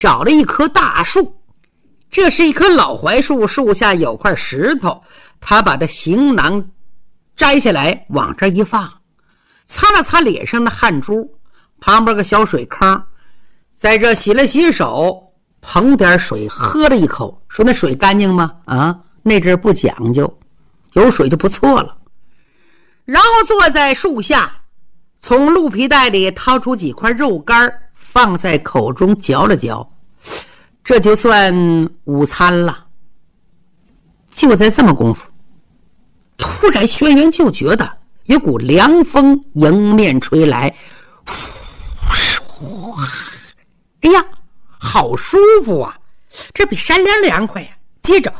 找了一棵大树，这是一棵老槐树，树下有块石头，他把这行囊摘下来往这一放，擦了擦脸上的汗珠，旁边个小水坑，在这洗了洗手，捧点水喝了一口，说那水干净吗？那阵不讲究，有水就不错了。然后坐在树下，从鹿皮袋里掏出几块肉干，放在口中嚼了嚼，这就算午餐了。就在这么功夫，突然轩辕就觉得有股凉风迎面吹来，哎呀，好舒服啊，这比山凉凉快呀。接着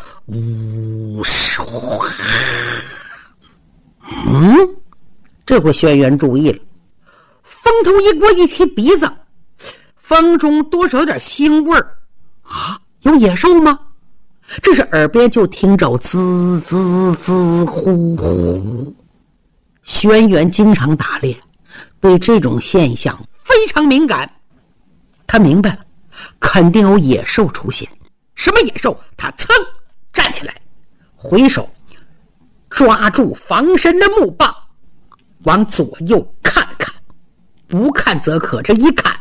这回轩辕注意了，风头一过，一提鼻子，风中多少有点腥味儿有野兽吗？这是耳边就听着滋滋滋呼呼。轩辕经常打猎，对这种现象非常敏感，他明白了，肯定有野兽出现。什么野兽？他噌站起来，回手抓住防身的木棒，往左右看看，不看则可，这一看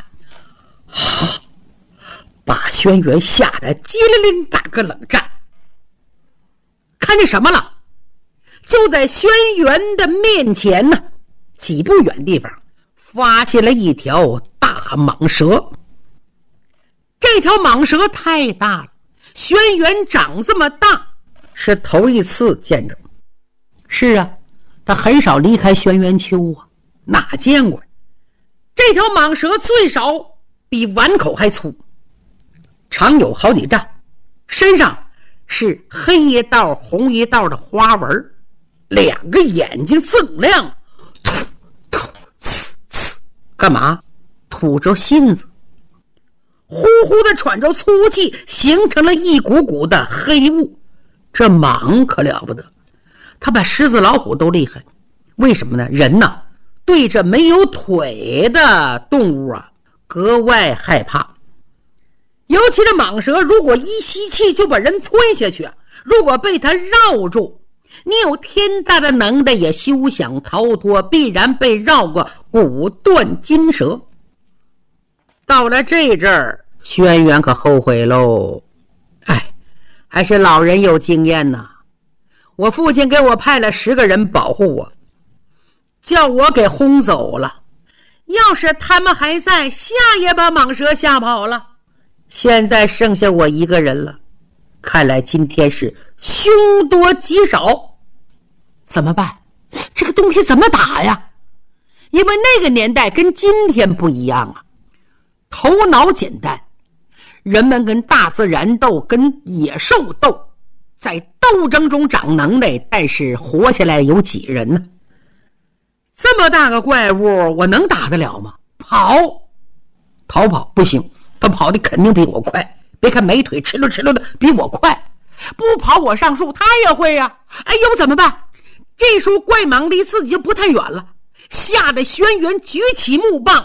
把轩辕吓得机灵灵打个冷战。看见什么了？就在轩辕的面前呢，几步远地方发现了一条大蟒蛇。这条蟒蛇太大了，轩辕长这么大是头一次见着。是啊，他很少离开轩辕丘啊，哪见过？这条蟒蛇最少比碗口还粗，长有好几丈，身上是黑一道红一道的花纹，两个眼睛锃亮，吐呲呲，干嘛？吐着信子，呼呼的喘着粗气，形成了一股股的黑雾。这蟒可了不得，他把狮子老虎都厉害。为什么呢？人呢，对着没有腿的动物格外害怕。尤其是蟒蛇，如果一吸气就把人吞下去，如果被它绕住，你有天大的能耐也休想逃脱，必然被绕个骨断筋折。到了这阵儿，轩辕可后悔喽。还是老人有经验呐。我父亲给我派了10个人保护我，叫我给轰走了。要是他们还在，吓也把蟒蛇吓跑了。现在剩下我一个人了，看来今天是凶多吉少。怎么办？这个东西怎么打呀？因为那个年代跟今天不一样啊，头脑简单，人们跟大自然斗，跟野兽斗，在斗争中长能耐，但是活下来有几人呢？这么大个怪物，我能打得了吗？逃跑不行，他跑的肯定比我快。别看没腿，哧溜哧溜的，比我快。不跑我上树，他也会呀。哎呦，怎么办？这时候怪蟒离自己就不太远了，吓得轩辕举起木棒，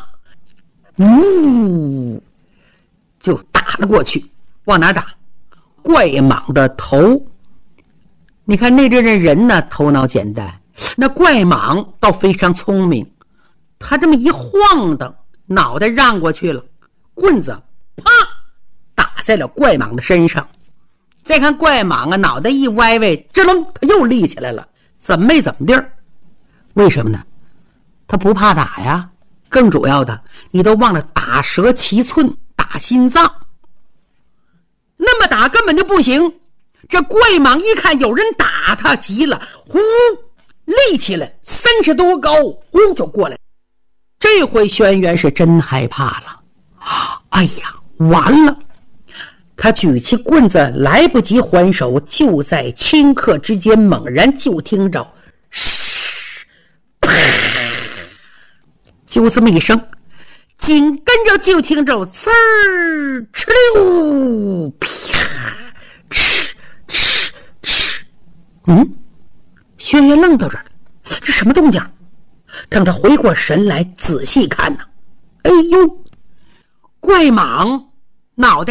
就打了过去。往哪打？怪蟒的头。你看那阵的人呢，头脑简单，那怪蟒倒非常聪明，他这么一晃荡，脑袋让过去了，棍子啪打在了怪蟒的身上。再看怪蟒脑袋一歪歪，吱楞，他又立起来了，怎么没怎么地儿？为什么呢？他不怕打呀。更主要的，你都忘了打蛇7寸，打心脏，那么打根本就不行。这怪蟒一看有人打他，急了，呼立起来，30多高，呼就过来。这回轩辕是真害怕了，哎呀，完了！他举起棍子，来不及还手，就在顷刻之间，猛然就听着就这么一声，紧跟着就听着呲儿哧溜啪哧哧哧。轩辕愣到这儿，这什么动静？等他回过神来仔细看呢，哎呦，怪蟒脑袋